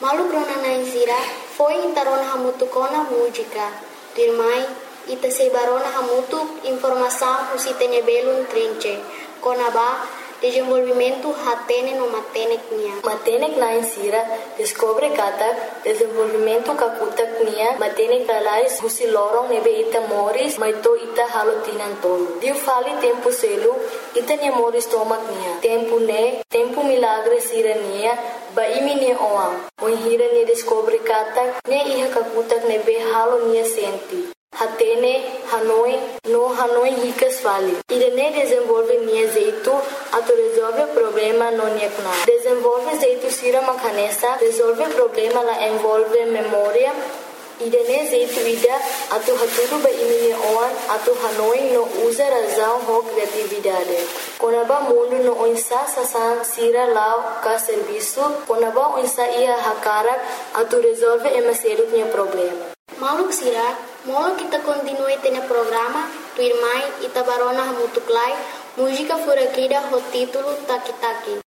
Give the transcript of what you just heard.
Malu brona naizira foi intarona hamutu kona música. Dirmai ita sebarona hamutu informação usitene belun trinche. Konaba desenvolvimento hatene no matenek nia. Matenek na insira descobre kata desenvolvimento kakutak nia matenek dalais husilorong nebe ita moris maito ita halotinan tolo. Dio fali tempo selu ita nia moris tomak nia. Tempo milagre sira nia ba imi nia oang. Hira nia descobre kata nia iha kakutak nebe halo nia senti. Hatene, Hanoi ricas fali. Irene desenvolve nia jeito, ato resolve problema no nia kuna. Desenvolve jeito sira makanesa, resolve problema la envolve memória. Irene jeito ida, ato haturu ba imi nia oan, ato Hanoi no usa razão ho criatividade. Konaba mundo no oinsa sasan sira lao ka serviço, konaba oinsa ia hakarak, ato resolve emaseru nia problema. Mauluk sira, molo kita continue tene programa, tu irmai ita barona hamutuklai, música furakida ho título Taki Taki.